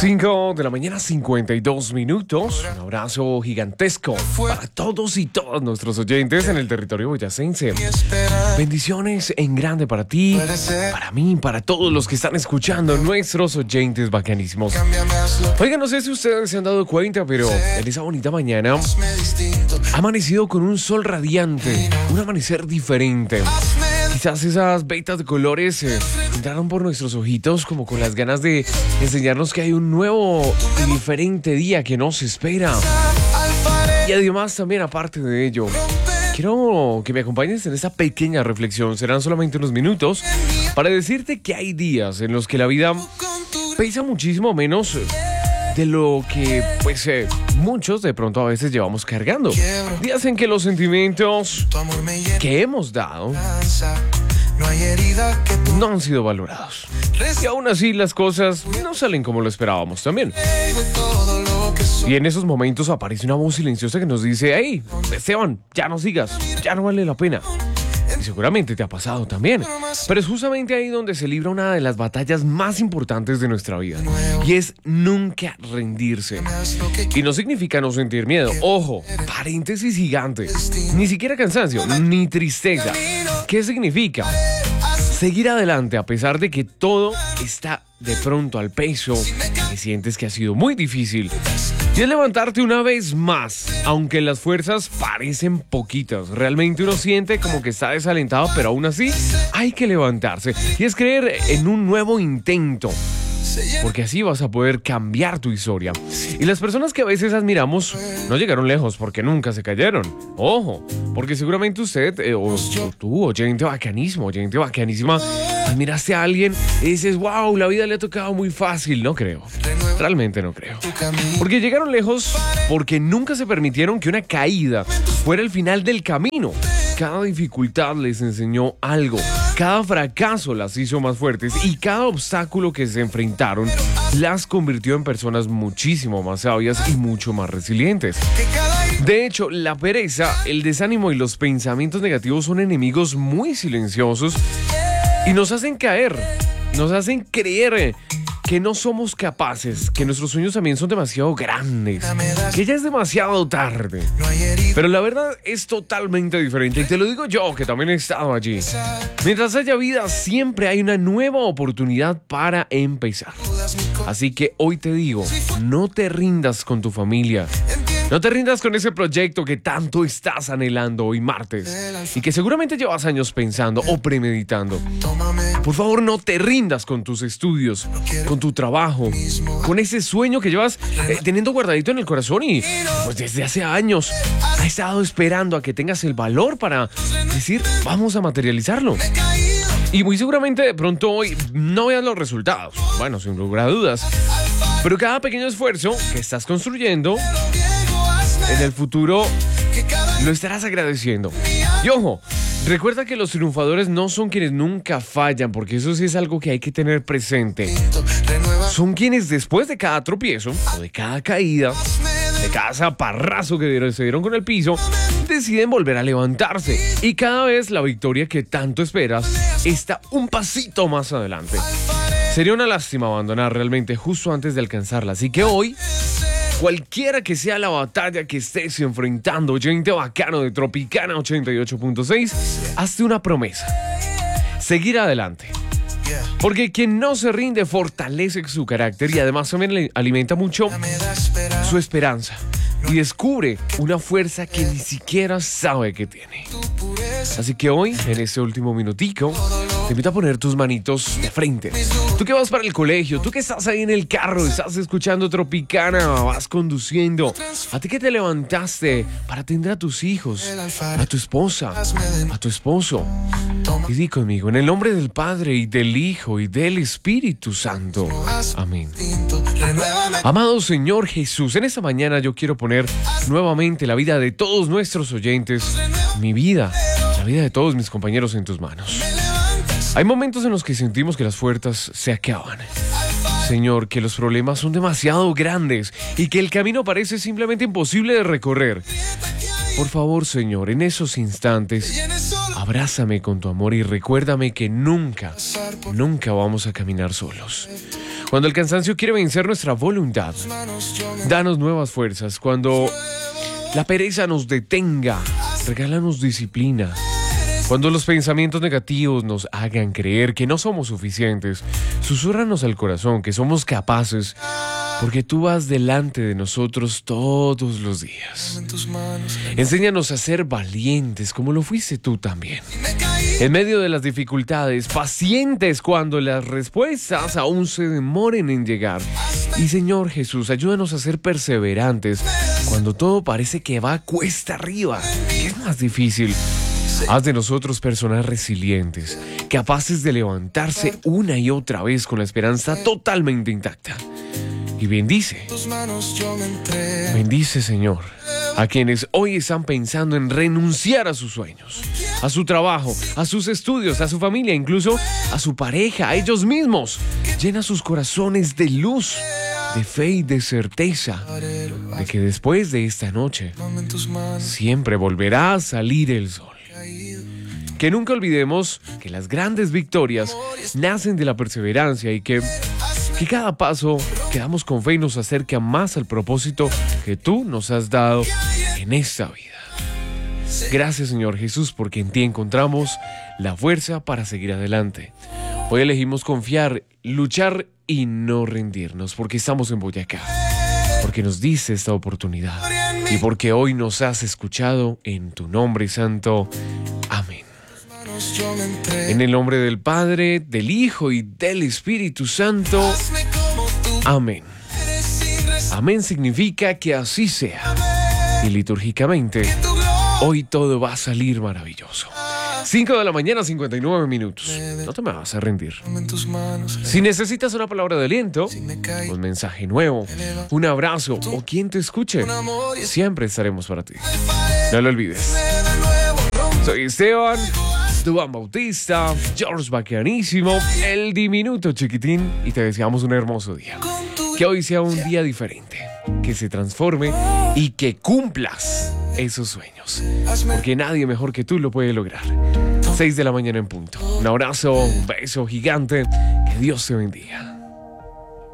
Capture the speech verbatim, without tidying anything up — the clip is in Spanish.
cinco de la mañana, cincuenta y dos minutos. Un abrazo gigantesco para todos y todas nuestros oyentes en el territorio boyacense. Bendiciones en grande para ti, para mí, para todos los que están escuchando, nuestros oyentes bacanísimos. Oigan, no sé si ustedes se han dado cuenta, pero en esa bonita mañana ha amanecido con un sol radiante, un amanecer diferente. Quizás esas vetas de colores eh, entraron por nuestros ojitos como con las ganas de enseñarnos que hay un nuevo y diferente día que nos espera. Y además también, aparte de ello, quiero que me acompañes en esta pequeña reflexión. Serán solamente unos minutos para decirte que hay días en los que la vida pesa muchísimo menos de lo que, pues, eh, muchos de pronto a veces llevamos cargando. Días en que los sentimientos que hemos dado no han sido valorados. Y aún así las cosas no salen como lo esperábamos también. Y en esos momentos aparece una voz silenciosa que nos dice: hey, Esteban, ya no sigas, ya no vale la pena. Y seguramente te ha pasado también. Pero es justamente ahí donde se libra una de las batallas más importantes de nuestra vida. Y es nunca rendirse. Y no significa no sentir miedo. Ojo, paréntesis gigante. Ni siquiera cansancio, ni tristeza. ¿Qué significa? Seguir adelante a pesar de que todo está de pronto al peso, que sientes que ha sido muy difícil. Y es levantarte una vez más, aunque las fuerzas parecen poquitas. Realmente uno siente como que está desalentado, pero aún así hay que levantarse. Y es creer en un nuevo intento, porque así vas a poder cambiar tu historia. Y las personas que a veces admiramos no llegaron lejos porque nunca se cayeron. Ojo, porque seguramente usted, eh, o, o tú, oyente bacanísimo, oyente bacanísima, admiraste a alguien y dices: wow, la vida le ha tocado muy fácil. No creo, realmente no creo. Porque llegaron lejos porque nunca se permitieron que una caída fuera el final del camino. Cada dificultad les enseñó algo, cada fracaso las hizo más fuertes y cada obstáculo que se enfrentaron las convirtió en personas muchísimo más sabias y mucho más resilientes. De hecho, la pereza, el desánimo y los pensamientos negativos son enemigos muy silenciosos y nos hacen caer, nos hacen creer que no somos capaces, que nuestros sueños también son demasiado grandes, que ya es demasiado tarde. Pero la verdad es totalmente diferente y te lo digo yo, que también he estado allí. Mientras haya vida, siempre hay una nueva oportunidad para empezar. Así que hoy te digo, no te rindas con tu familia. No te rindas con ese proyecto que tanto estás anhelando hoy martes y que seguramente llevas años pensando o premeditando. Por favor, no te rindas con tus estudios, con tu trabajo, con ese sueño que llevas eh, teniendo guardadito en el corazón y pues desde hace años has estado esperando a que tengas el valor para decir: vamos a materializarlo. Y muy seguramente de pronto hoy no veas los resultados, bueno, sin lugar a dudas, pero cada pequeño esfuerzo que estás construyendo en el futuro lo estarás agradeciendo. Y ojo, recuerda que los triunfadores no son quienes nunca fallan, porque eso sí es algo que hay que tener presente. Son quienes después de cada tropiezo o de cada caída, de cada zaparrazo que se dieron con el piso, deciden volver a levantarse. Y cada vez la victoria que tanto esperas está un pasito más adelante. Sería una lástima abandonar realmente justo antes de alcanzarla. Así que hoy, cualquiera que sea la batalla que estés enfrentando, oyente bacano de Tropicana ochenta y ocho punto seis, hazte una promesa: seguir adelante. Porque quien no se rinde fortalece su carácter y además también alimenta mucho su esperanza y descubre una fuerza que ni siquiera sabe que tiene. Así que hoy, en este último minutico, te invito a poner tus manitos de frente. Tú que vas para el colegio, tú que estás ahí en el carro, estás escuchando Tropicana, vas conduciendo, a ti que te levantaste para atender a tus hijos, a tu esposa, a tu esposo. Y di conmigo: en el nombre del Padre y del Hijo y del Espíritu Santo. Amén. Amado Señor Jesús, en esta mañana yo quiero poner nuevamente la vida de todos nuestros oyentes, mi vida, la vida de todos mis compañeros en tus manos. Hay momentos en los que sentimos que las fuerzas se acaban. Señor, que los problemas son demasiado grandes y que el camino parece simplemente imposible de recorrer. Por favor, Señor, en esos instantes, abrázame con tu amor y recuérdame que nunca, nunca vamos a caminar solos. Cuando el cansancio quiere vencer nuestra voluntad, danos nuevas fuerzas. Cuando la pereza nos detenga, regálanos disciplina. Cuando los pensamientos negativos nos hagan creer que no somos suficientes, susúrranos al corazón que somos capaces, porque tú vas delante de nosotros todos los días. Enséñanos a ser valientes como lo fuiste tú también. En medio de las dificultades, pacientes cuando las respuestas aún se demoren en llegar. Y Señor Jesús, ayúdanos a ser perseverantes cuando todo parece que va cuesta arriba. ¿Qué es más difícil? Haz de nosotros personas resilientes, capaces de levantarse una y otra vez con la esperanza totalmente intacta. Y bendice, bendice, Señor, a quienes hoy están pensando en renunciar a sus sueños, a su trabajo, a sus estudios, a su familia, incluso a su pareja, a ellos mismos. Llena sus corazones de luz, de fe y de certeza de que después de esta noche siempre volverá a salir el sol. Que nunca olvidemos que las grandes victorias nacen de la perseverancia y que, que cada paso que damos con fe nos acerca más al propósito que tú nos has dado en esta vida. Gracias, Señor Jesús, porque en ti encontramos la fuerza para seguir adelante. Hoy elegimos confiar, luchar y no rendirnos, porque estamos en Boyacá, porque nos diste esta oportunidad y porque hoy nos has escuchado en tu nombre santo. Amén. En el nombre del Padre, del Hijo y del Espíritu Santo. Amén. Amén significa que así sea. Y litúrgicamente, hoy todo va a salir maravilloso. cinco de la mañana, cincuenta y nueve minutos. No te me vas a rendir. Si necesitas una palabra de aliento, un mensaje nuevo, un abrazo o quien te escuche, siempre estaremos para ti. No lo olvides. Soy Esteban, Duván Bautista, George Bacanísimo, el diminuto chiquitín, y te deseamos un hermoso día. Que hoy sea un día diferente, que se transforme y que cumplas esos sueños, porque nadie mejor que tú lo puede lograr. seis de la mañana en punto. Un abrazo, un beso gigante, que Dios te bendiga.